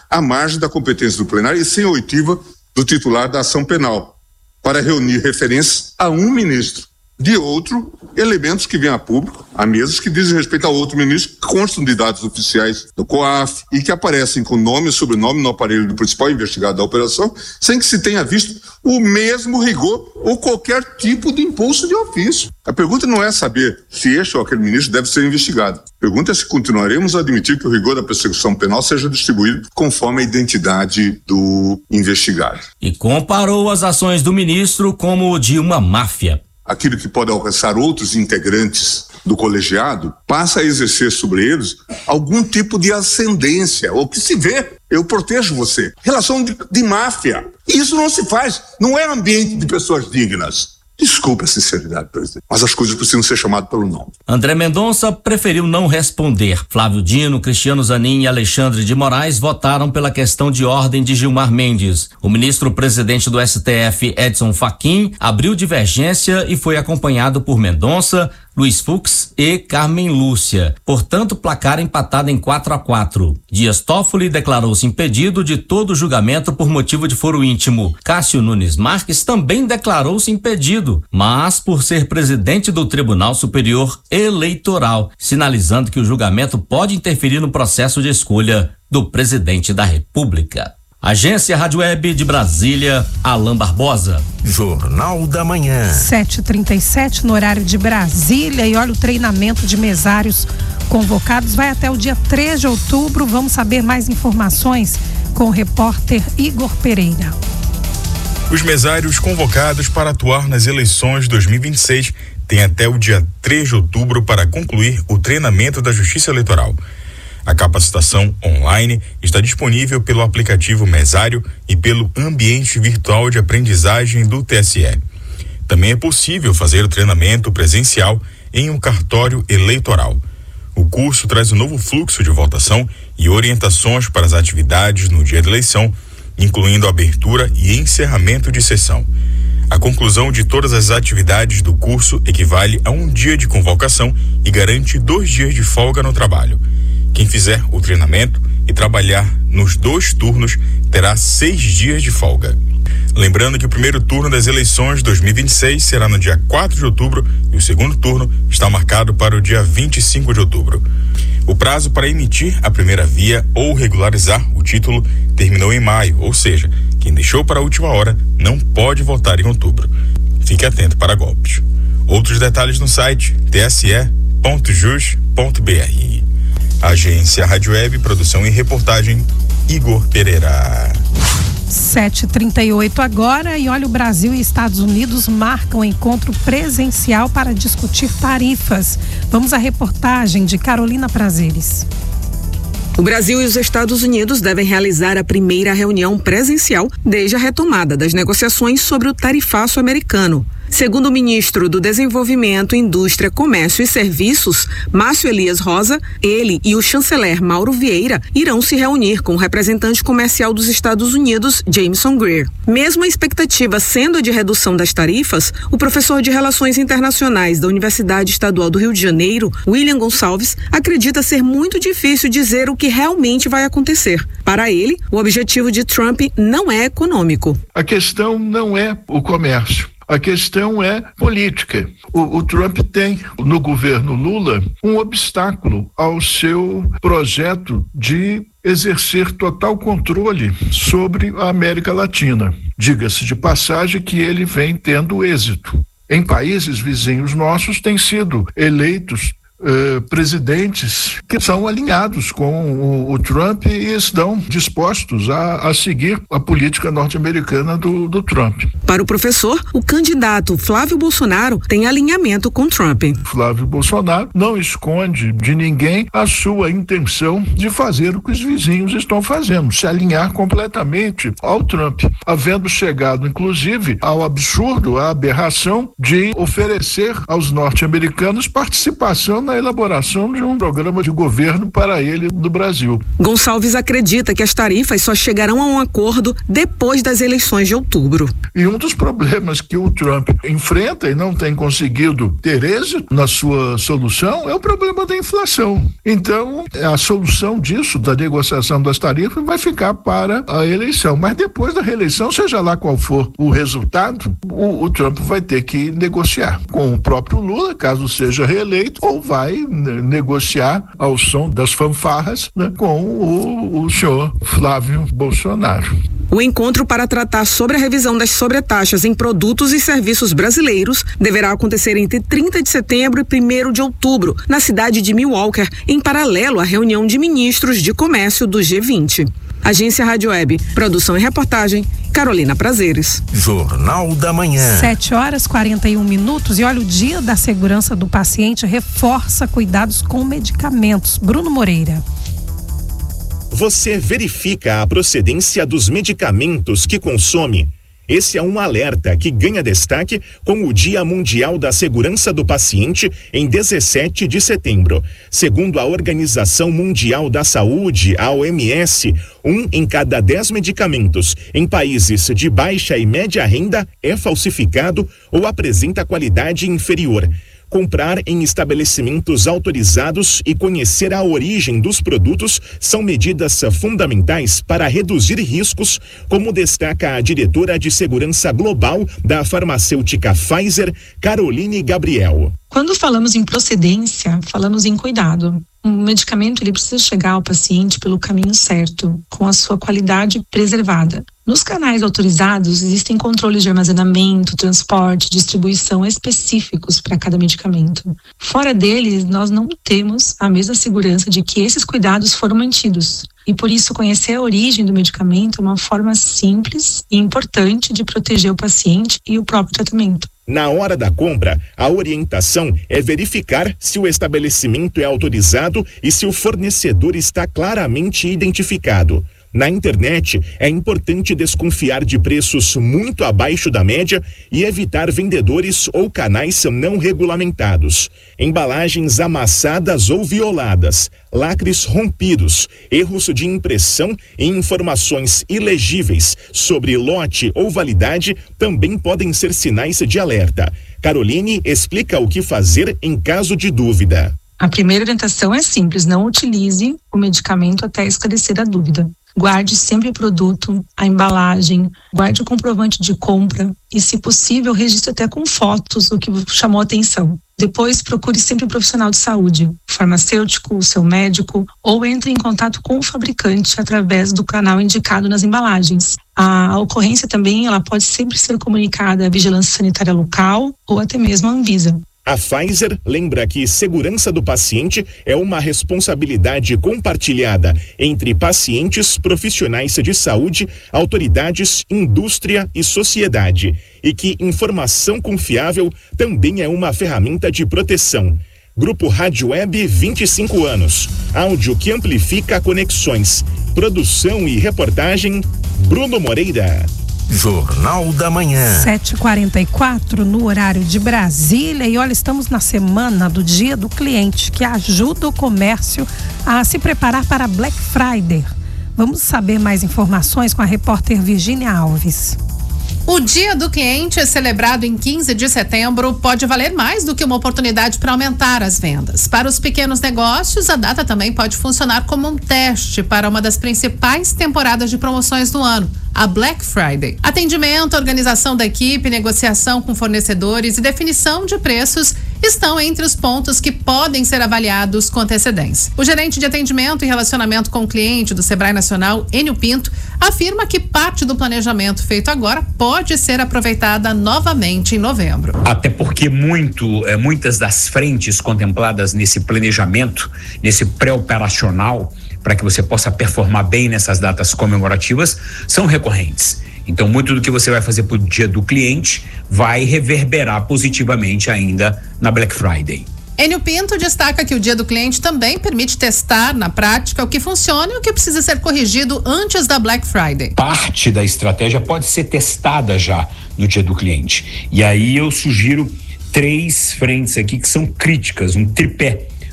à margem da competência do plenário e sem oitiva do titular da ação penal, para reunir referências a um ministro. De outro, elementos que vêm a público, a mesas que dizem respeito a outro ministro, que constam de dados oficiais do COAF e que aparecem com nome e sobrenome no aparelho do principal investigado da operação, sem que se tenha visto o mesmo rigor ou qualquer tipo de impulso de ofício. A pergunta não é saber se este ou aquele ministro deve ser investigado. A pergunta é se continuaremos a admitir que o rigor da persecução penal seja distribuído conforme a identidade do investigado. E comparou as ações do ministro como de uma máfia. Aquilo que pode alcançar outros integrantes do colegiado passa a exercer sobre eles algum tipo de ascendência, ou que se vê, eu protejo você. Relação de máfia. Isso não se faz, não é ambiente de pessoas dignas. Desculpe a sinceridade, presidente, mas as coisas precisam ser chamadas pelo nome. André Mendonça preferiu não responder. Flávio Dino, Cristiano Zanin e Alexandre de Moraes votaram pela questão de ordem de Gilmar Mendes. O ministro-presidente do STF, Edson Fachin, abriu divergência e foi acompanhado por Mendonça, Luiz Fux e Carmen Lúcia. Portanto, placar empatado em 4-4. Dias Toffoli declarou-se impedido de todo julgamento por motivo de foro íntimo. Cássio Nunes Marques também declarou-se impedido, mas por ser presidente do Tribunal Superior Eleitoral, sinalizando que o julgamento pode interferir no processo de escolha do presidente da República. Agência Rádio Web de Brasília, Alain Barbosa. Jornal da Manhã. 7h37 no horário de Brasília. E olha, o treinamento de mesários convocados vai até o dia 3 de outubro. Vamos saber mais informações com o repórter Igor Pereira. Os mesários convocados para atuar nas eleições 2026 têm até o dia 3 de outubro para concluir o treinamento da Justiça Eleitoral. A capacitação online está disponível pelo aplicativo Mesário e pelo ambiente virtual de aprendizagem do TSE. Também é possível fazer o treinamento presencial em um cartório eleitoral. O curso traz um novo fluxo de votação e orientações para as atividades no dia da eleição, incluindo abertura e encerramento de sessão. A conclusão de todas as atividades do curso equivale a um dia de convocação e garante 2 dias de folga no trabalho. Quem fizer o treinamento e trabalhar nos 2 turnos terá 6 dias de folga. Lembrando que o primeiro turno das eleições 2026 será no dia 4 de outubro e o segundo turno está marcado para o dia 25 de outubro. O prazo para emitir a primeira via ou regularizar o título terminou em maio, ou seja, quem deixou para a última hora não pode votar em outubro. Fique atento para golpes. Outros detalhes no site tse.jus.br. Agência Rádio Web, produção e reportagem, Igor Pereira. 7h38 agora, e olha, o Brasil e Estados Unidos marcam encontro presencial para discutir tarifas. Vamos à reportagem de Carolina Prazeres. O Brasil e os Estados Unidos devem realizar a primeira reunião presencial desde a retomada das negociações sobre o tarifaço americano. Segundo o ministro do Desenvolvimento, Indústria, Comércio e Serviços, Márcio Elias Rosa, ele e o chanceler Mauro Vieira irão se reunir com o representante comercial dos Estados Unidos, Jameson Greer. Mesmo a expectativa sendo de redução das tarifas, o professor de Relações Internacionais da Universidade Estadual do Rio de Janeiro, William Gonçalves, acredita ser muito difícil dizer o que realmente vai acontecer. Para ele, o objetivo de Trump não é econômico. A questão não é o comércio. A questão é política. O Trump tem, no governo Lula, um obstáculo ao seu projeto de exercer total controle sobre a América Latina. Diga-se de passagem que ele vem tendo êxito. Em países vizinhos nossos têm sido eleitos presidentes que são alinhados com o Trump e estão dispostos a seguir a política norte-americana do Trump. Para o professor, o candidato Flávio Bolsonaro tem alinhamento com Trump. Flávio Bolsonaro não esconde de ninguém a sua intenção de fazer o que os vizinhos estão fazendo, se alinhar completamente ao Trump, havendo chegado inclusive ao absurdo, à aberração de oferecer aos norte-americanos participação na elaboração de um programa de governo para ele no Brasil. Gonçalves acredita que as tarifas só chegarão a um acordo depois das eleições de outubro. E um dos problemas que o Trump enfrenta e não tem conseguido ter êxito na sua solução é o problema da inflação. Então, a solução disso, da negociação das tarifas, vai ficar para a eleição. Mas depois da reeleição, seja lá qual for o resultado, o Trump vai ter que negociar com o próprio Lula, caso seja reeleito, ou vai negociar ao som das fanfarras, né, com o senhor Flávio Bolsonaro. O encontro para tratar sobre a revisão das sobretaxas em produtos e serviços brasileiros deverá acontecer entre 30 de setembro e 1º de outubro, na cidade de Milwaukee, em paralelo à reunião de ministros de comércio do G20. Agência Rádio Web, produção e reportagem, Carolina Prazeres. Jornal da Manhã. 7h41. E olha, o Dia da Segurança do Paciente reforça cuidados com medicamentos. Bruno Moreira. Você verifica a procedência dos medicamentos que consome? Esse é um alerta que ganha destaque com o Dia Mundial da Segurança do Paciente em 17 de setembro. Segundo a Organização Mundial da Saúde, a OMS, 1 em cada 10 medicamentos em países de baixa e média renda é falsificado ou apresenta qualidade inferior. Comprar em estabelecimentos autorizados e conhecer a origem dos produtos são medidas fundamentais para reduzir riscos, como destaca a diretora de Segurança Global da farmacêutica Pfizer, Caroline Gabriel. Quando falamos em procedência, falamos em cuidado. Um medicamento ele precisa chegar ao paciente pelo caminho certo, com a sua qualidade preservada. Nos canais autorizados existem controles de armazenamento, transporte, distribuição específicos para cada medicamento. Fora deles, nós não temos a mesma segurança de que esses cuidados foram mantidos. E por isso conhecer a origem do medicamento é uma forma simples e importante de proteger o paciente e o próprio tratamento. Na hora da compra, a orientação é verificar se o estabelecimento é autorizado e se o fornecedor está claramente identificado. Na internet, é importante desconfiar de preços muito abaixo da média e evitar vendedores ou canais não regulamentados. Embalagens amassadas ou violadas, lacres rompidos, erros de impressão e informações ilegíveis sobre lote ou validade também podem ser sinais de alerta. Caroline explica o que fazer em caso de dúvida. A primeira orientação é simples: não utilize o medicamento até esclarecer a dúvida. Guarde sempre o produto, a embalagem, guarde o comprovante de compra e, se possível, registre até com fotos o que chamou a atenção. Depois, procure sempre um profissional de saúde, o farmacêutico, o seu médico, ou entre em contato com o fabricante através do canal indicado nas embalagens. A ocorrência também ela pode sempre ser comunicada à Vigilância Sanitária Local ou até mesmo à Anvisa. A Pfizer lembra que segurança do paciente é uma responsabilidade compartilhada entre pacientes, profissionais de saúde, autoridades, indústria e sociedade, e que informação confiável também é uma ferramenta de proteção. Grupo Rádio Web, 25 anos. Áudio que amplifica conexões. Produção e reportagem, Bruno Moreira. Jornal da Manhã. 7h44 no horário de Brasília. E olha, estamos na semana do Dia do Cliente, que ajuda o comércio a se preparar para Black Friday. Vamos saber mais informações com a repórter Virgínia Alves. O Dia do Cliente, celebrado em 15 de setembro, pode valer mais do que uma oportunidade para aumentar as vendas. Para os pequenos negócios, a data também pode funcionar como um teste para uma das principais temporadas de promoções do ano, a Black Friday. Atendimento, organização da equipe, negociação com fornecedores e definição de preços estão entre os pontos que podem ser avaliados com antecedência. O gerente de atendimento e relacionamento com o cliente do Sebrae Nacional, Enio Pinto, afirma que parte do planejamento feito agora pode ser aproveitada novamente em novembro. Até porque muitas das frentes contempladas nesse planejamento, nesse pré-operacional, para que você possa performar bem nessas datas comemorativas, são recorrentes. Então, muito do que você vai fazer para o Dia do Cliente vai reverberar positivamente ainda na Black Friday. Enio Pinto destaca que o Dia do Cliente também permite testar na prática o que funciona e o que precisa ser corrigido antes da Black Friday. Parte da estratégia pode ser testada já no Dia do Cliente. E aí eu sugiro 3 frentes aqui que são críticas, um tripé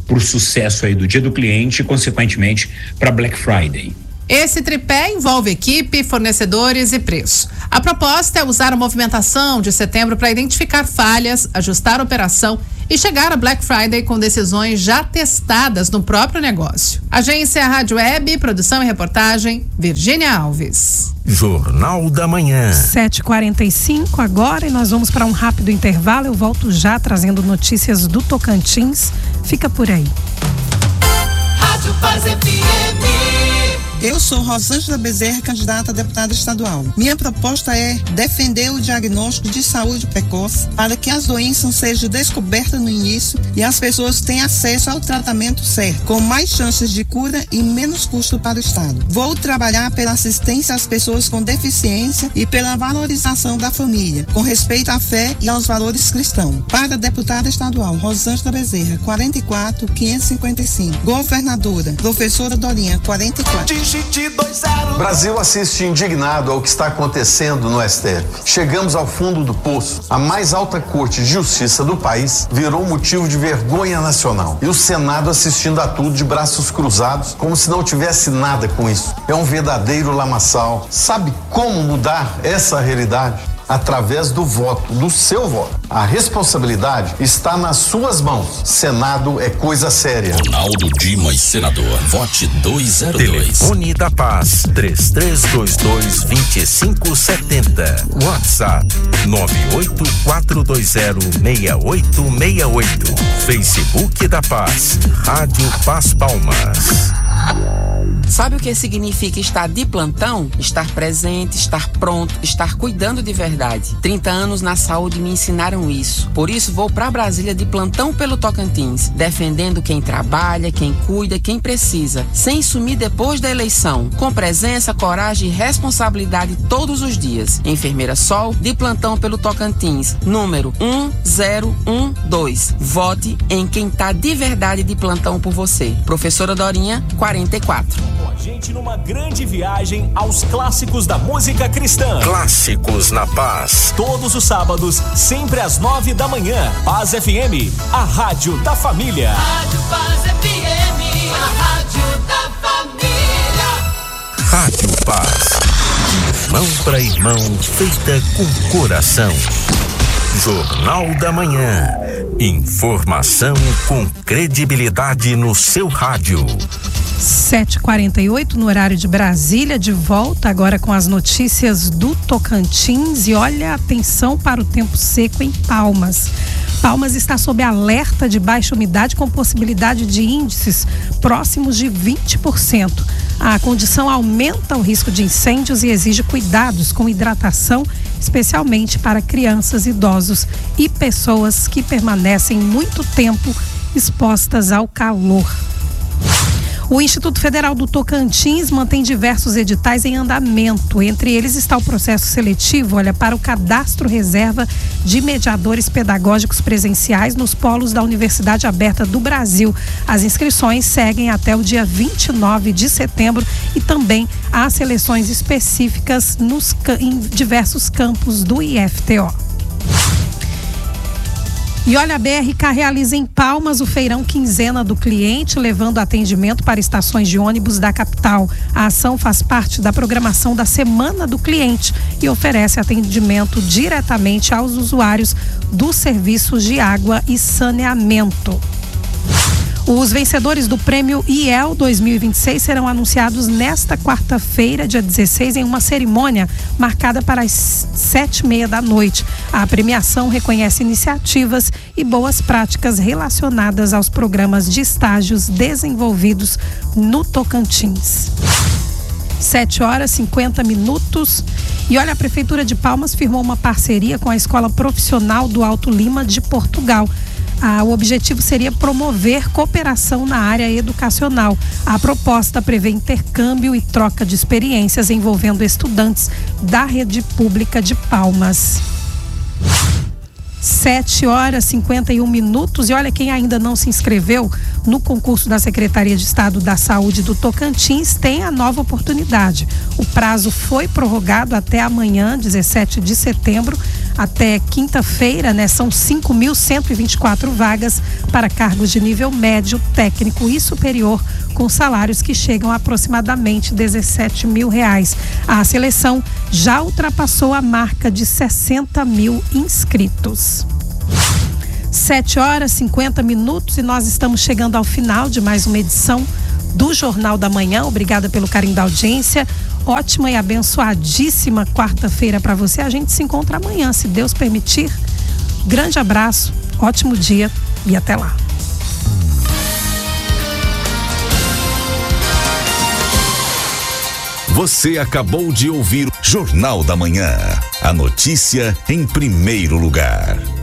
para o sucesso aí do Dia do Cliente e, consequentemente, para Black Friday. Esse tripé envolve equipe, fornecedores e preço. A proposta é usar a movimentação de setembro para identificar falhas, ajustar a operação e chegar a Black Friday com decisões já testadas no próprio negócio. Agência Rádio Web, produção e reportagem, Virgínia Alves. Jornal da Manhã. 7h45 agora, e nós vamos para um rápido intervalo. Eu volto já trazendo notícias do Tocantins. Fica por aí. Rádio Paz FM. Eu sou Rosângela Bezerra, candidata a deputada estadual. Minha proposta é defender o diagnóstico de saúde precoce para que as doenças sejam descobertas no início e as pessoas tenham acesso ao tratamento certo, com mais chances de cura e menos custo para o Estado. Vou trabalhar pela assistência às pessoas com deficiência e pela valorização da família, com respeito à fé e aos valores cristãos. Para a deputada estadual, Rosângela Bezerra, 44.555. Governadora, professora Dorinha, 44. Brasil assiste indignado ao que está acontecendo no STF. Chegamos ao fundo do poço. A mais alta corte de justiça do país virou motivo de vergonha nacional. E o Senado assistindo a tudo de braços cruzados, como se não tivesse nada com isso. É um verdadeiro lamaçal. Sabe como mudar essa realidade? Através do voto, do seu voto. A responsabilidade está nas suas mãos. Senado é coisa séria. Ronaldo Dimas, senador. Vote 202. Telefone da Paz, 3322-2570. WhatsApp, 984206868. Facebook da Paz, Rádio Paz Palmas. Sabe o que significa estar de plantão? Estar presente, estar pronto, estar cuidando de verdade. 30 anos na saúde me ensinaram isso. Por isso vou para Brasília de plantão pelo Tocantins, defendendo quem trabalha, quem cuida, quem precisa, sem sumir depois da eleição, com presença, coragem e responsabilidade todos os dias. Enfermeira Sol, de plantão pelo Tocantins, número 1012. Vote em quem tá de verdade de plantão por você. Professora Dorinha, 44. Com a gente numa grande viagem aos clássicos da música cristã. Clássicos na Paz. Todos os sábados, sempre às 9 da manhã. Paz FM, a rádio da família. Rádio Paz FM, a rádio da família. Rádio Paz. De irmão para irmão, feita com coração. Jornal da Manhã. Informação com credibilidade no seu rádio. 7h48 no horário de Brasília, de volta agora com as notícias do Tocantins. E olha, atenção para o tempo seco em Palmas. Palmas está sob alerta de baixa umidade com possibilidade de índices próximos de 20%. A condição aumenta o risco de incêndios e exige cuidados com hidratação, especialmente para crianças, idosos e pessoas que permanecem muito tempo expostas ao calor. O Instituto Federal do Tocantins mantém diversos editais em andamento. Entre eles está o processo seletivo, para o cadastro reserva de mediadores pedagógicos presenciais nos polos da Universidade Aberta do Brasil. As inscrições seguem até o dia 29 de setembro e também há seleções específicas em diversos campos do IFTO. E olha, a BRK realiza em Palmas o feirão Quinzena do Cliente, levando atendimento para estações de ônibus da capital. A ação faz parte da programação da Semana do Cliente e oferece atendimento diretamente aos usuários dos serviços de água e saneamento. Os vencedores do Prêmio IEL 2026 serão anunciados nesta quarta-feira, dia 16, em uma cerimônia marcada para as 7h30 da noite. A premiação reconhece iniciativas e boas práticas relacionadas aos programas de estágios desenvolvidos no Tocantins. 7h50. E olha, a Prefeitura de Palmas firmou uma parceria com a Escola Profissional do Alto Lima de Portugal. O objetivo seria promover cooperação na área educacional. A proposta prevê intercâmbio e troca de experiências envolvendo estudantes da rede pública de Palmas. 7h51. E olha, quem ainda não se inscreveu no concurso da Secretaria de Estado da Saúde do Tocantins tem a nova oportunidade. O prazo foi prorrogado até amanhã, 17 de setembro. até quinta-feira, né? São 5.124 vagas para cargos de nível médio, técnico e superior, com salários que chegam a aproximadamente R$17 mil. A seleção já ultrapassou a marca de 60 mil inscritos. 7h50 e nós estamos chegando ao final de mais uma edição do Jornal da Manhã. Obrigada pelo carinho da audiência. Ótima e abençoadíssima quarta-feira para você. A gente se encontra amanhã, se Deus permitir. Grande abraço, ótimo dia e até lá. Você acabou de ouvir Jornal da Manhã. A notícia em primeiro lugar.